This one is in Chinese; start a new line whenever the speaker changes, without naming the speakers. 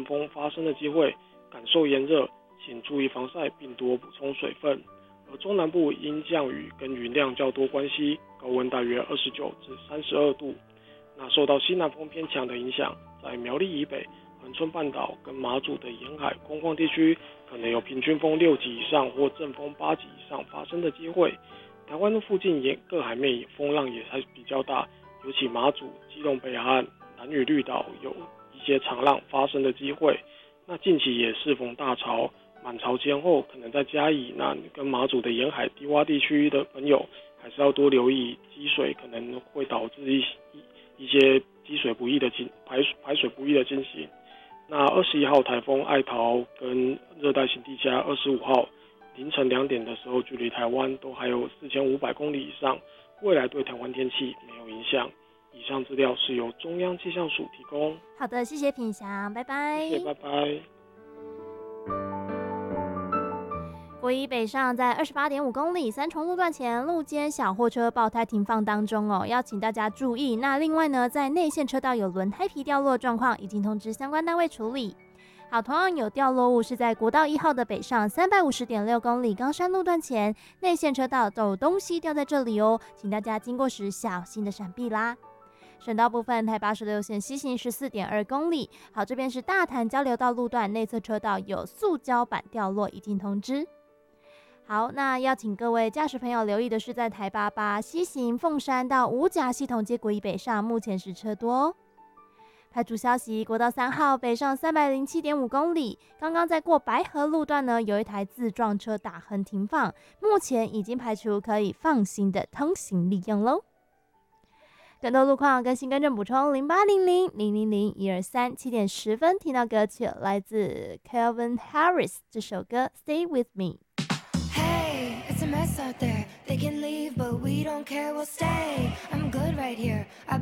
阵风发生的机会，感受炎热，请注意防晒并多补充水分。而中南部因降雨跟云量较多关系，高温大约29至32度。那受到西南风偏强的影响，在苗栗以北、恒春半岛跟马祖的沿海空旷地区，可能有平均风6级以上或阵风8级以上发生的机会。台湾的附近各海面风浪也还比较大，尤其马祖、基隆北岸、兰屿绿岛有一些长浪发生的机会。那近期也适逢大潮，满潮前后，可能在嘉义南跟马祖的沿海低洼地区的朋友，还是要多留意积水可能会导致一些积水不易的排水不易的情形。那21号台风爱桃跟热带性低压25号凌晨2点的时候，距离台湾都还有4500公里以上，未来对台湾天气没有影响。以上资料是由中央气象署提供。
好的，谢谢品祥，拜拜。
谢谢，拜拜。
国一北上在28.5公里三重路段前，路肩小货车爆胎停放当中哦，要请大家注意。那另外呢，在内线车道有轮胎皮掉落状况，已经通知相关单位处理。好，同样有掉落物是在国道1号的北上350.6公里冈山路段前，内线车道有东西掉在这里哦，请大家经过时小心的闪避啦。省道部分，台86线西行14.2公里。好，这边是大潭交流道路段内侧车道有塑胶板掉落，已经通知。好，那要请各位驾驶朋友留意的是，在台88西行凤山到五甲系统街国一北上，目前是车多哦。排除消息，国道3号北上307.5公里，刚刚在过白河路段呢，有一台自撞车打横停放，目前已经排除可以放心的通行利用喽。更多路况更新更正补充0800-000-123 7点10分听到歌曲，来自 Calvin Harris 这首歌 Stay With Me。Hey,
it's a mess out there. They can leave, but we don't care, we'll stay. I'm good right here. I've